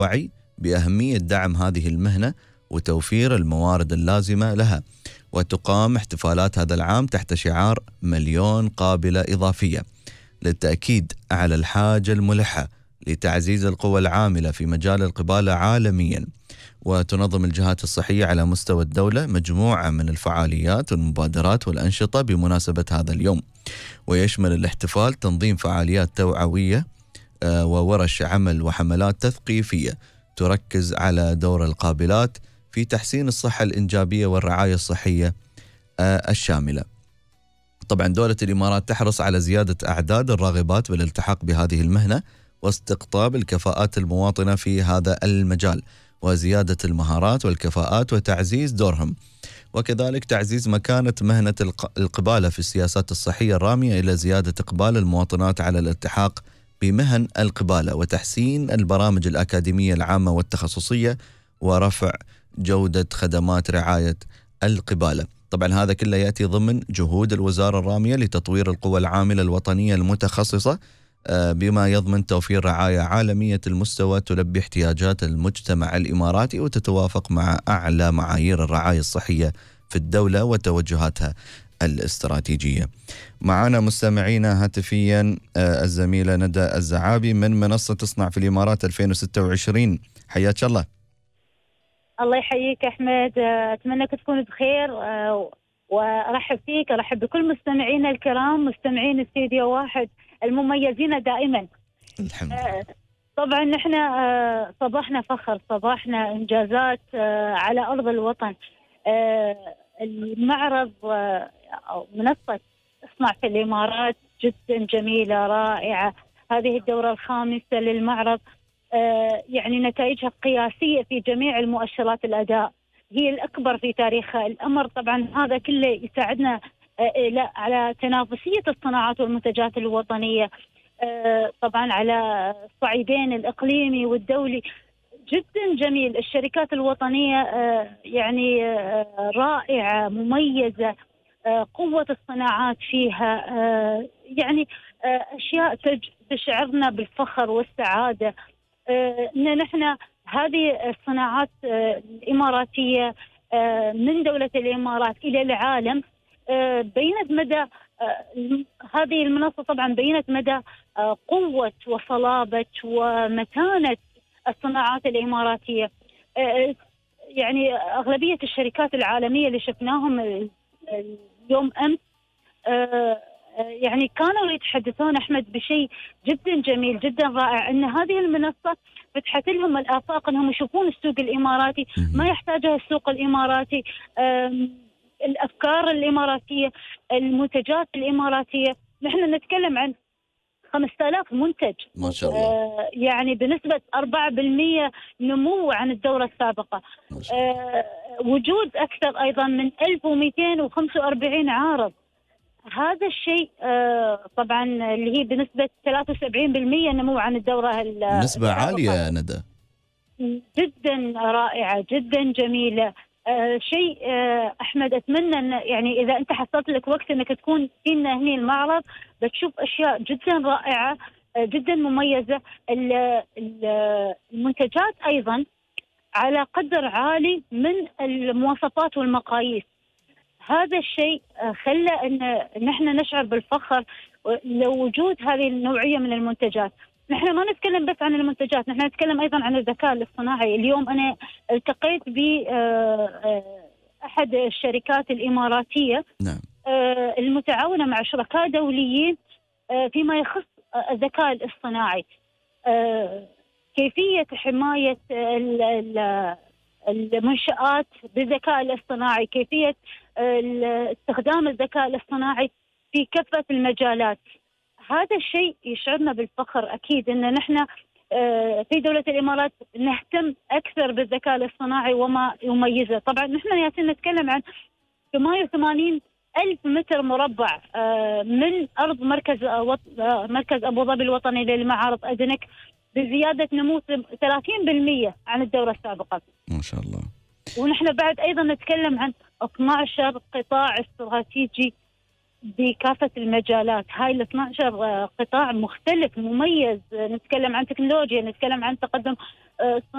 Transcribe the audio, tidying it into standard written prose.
وعي بأهمية دعم هذه المهنة وتوفير الموارد اللازمة لها. وتقام احتفالات هذا العام تحت شعار مليون قابلة إضافية للتأكيد على الحاجة الملحة لتعزيز القوى العاملة في مجال القبالة عالميا. وتنظم الجهات الصحية على مستوى الدولة مجموعة من الفعاليات والمبادرات والأنشطة بمناسبة هذا اليوم. ويشمل الاحتفال تنظيم فعاليات توعوية وورش عمل وحملات تثقيفية تركز على دور القابلات في تحسين الصحة الإنجابية والرعاية الصحية الشاملة. طبعا دولة الإمارات تحرص على زيادة أعداد الراغبات بالالتحاق بهذه المهنة واستقطاب الكفاءات المواطنة في هذا المجال وزيادة المهارات والكفاءات وتعزيز دورهم، وكذلك تعزيز مكانة مهنة القبالة في السياسات الصحية الرامية إلى زيادة إقبال المواطنات على الالتحاق بمهن القبالة وتحسين البرامج الأكاديمية العامة والتخصصية ورفع جودة خدمات رعاية القبالة. طبعا هذا كله يأتي ضمن جهود الوزارة الرامية لتطوير القوى العاملة الوطنية المتخصصة بما يضمن توفير رعاية عالمية المستوى تلبي احتياجات المجتمع الإماراتي وتتوافق مع أعلى معايير الرعاية الصحية في الدولة وتوجهاتها الاستراتيجية. معنا مستمعينا هاتفيا الزميلة ندى الزعابي من منصة تصنع في الإمارات 2026. حياك الله. الله يحييك أحمد، أتمنى أنك تكون بخير وأرحب فيك، أرحب بكل مستمعينا الكرام، مستمعين استديو واحد المميزين دائما. الحمد لله. طبعا نحن صباحنا فخر، صباحنا إنجازات على أرض الوطن. المعرض أو منصة اصنع في الإمارات جدا جميلة رائعة. هذه الدورة الخامسة للمعرض، يعني نتائجها قياسية في جميع المؤشرات الأداء، هي الأكبر في تاريخها. الأمر طبعا هذا كله يساعدنا على تنافسية الصناعات والمنتجات الوطنية، طبعا على الصعيدين الإقليمي والدولي. جدا جميل. الشركات الوطنية يعني رائعة مميزة، قوة الصناعات فيها يعني أشياء تشعرنا بالفخر والسعادة إن نحن هذه الصناعات الإماراتية من دولة الإمارات إلى العالم بينت مدى هذه المنصة، طبعا بينت مدى قوة وصلابة ومتانة الصناعات الإماراتية. يعني أغلبية الشركات العالمية اللي شفناهم اليوم أمس يعني كانوا يتحدثون أحمد بشيء جدا جميل جدا رائع، أن هذه المنصة فتحت لهم الآفاق أنهم يشوفون السوق الإماراتي، ما يحتاجها السوق الإماراتي، الأفكار الإماراتية، المنتجات الإماراتية. نحن نتكلم عن 5000 منتج ما شاء الله، يعني بنسبة 4% نمو عن الدورة السابقة. وجود أكثر أيضا من 1245 عارض. هذا الشيء طبعا اللي هي بنسبة 73% نمو عن الدورة نسبة عالية يا ندى، جدا رائعة جدا جميلة. شيء أحمد أتمنى أن يعني إذا أنت حصلت لك وقت أنك تكون فينا هنا المعرض بتشوف أشياء جدا رائعة جدا مميزة. المنتجات أيضا على قدر عالي من المواصفات والمقاييس. هذا الشيء خلى أن نحن نشعر بالفخر لوجود هذه النوعية من المنتجات. نحن ما نتكلم بس عن المنتجات، نحن نتكلم أيضا عن الذكاء الاصطناعي. اليوم أنا التقيت بأحد الشركات الإماراتية المتعاونة مع شركاء دوليين فيما يخص الذكاء الاصطناعي، كيفية حماية المنشآت بالذكاء الاصطناعي، كيفية استخدام الذكاء الاصطناعي في كافة المجالات. هذا الشيء يشعرنا بالفخر أكيد أن نحن في دولة الإمارات نهتم أكثر بالذكاء الاصطناعي وما يميزه. طبعا نحن ياسين نتكلم عن 88 ألف متر مربع من أرض مركز أبو ظبي الوطني للمعارض أدنك، بزيادة نمو 30% عن الدورة السابقة. ما شاء الله. ونحن بعد أيضا نتكلم عن 12 قطاع استراتيجي بكافة المجالات. هاي ال 12 قطاع مختلف مميز، نتكلم عن تكنولوجيا، نتكلم عن تقدم